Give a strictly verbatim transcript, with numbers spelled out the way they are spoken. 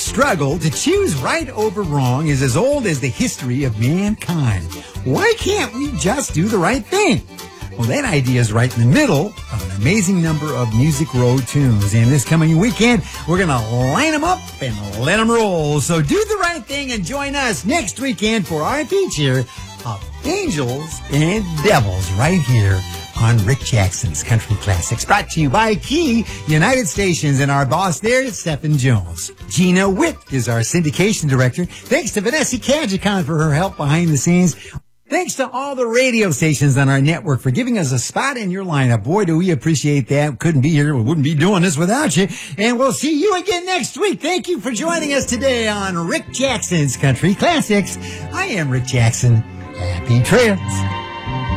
struggle to choose right over wrong is as old as the history of mankind. Why can't we just do the right thing? Well, that idea is right in the middle of an amazing number of Music Row tunes. And this coming weekend, we're going to line them up and let them roll. So do the right thing and join us next weekend for our feature of Angels and Devils right here on Rick Jackson's Country Classics. Brought to you by Key United Stations, and our boss there is Stephen Jones. Gina Witt is our syndication director. Thanks to Vanessa Kajikon for her help behind the scenes. Thanks to all the radio stations on our network for giving us a spot in your lineup. Boy, do we appreciate that. Couldn't be here. We wouldn't be doing this without you. And we'll see you again next week. Thank you for joining us today on Rick Jackson's Country Classics. I am Rick Jackson. Happy trails.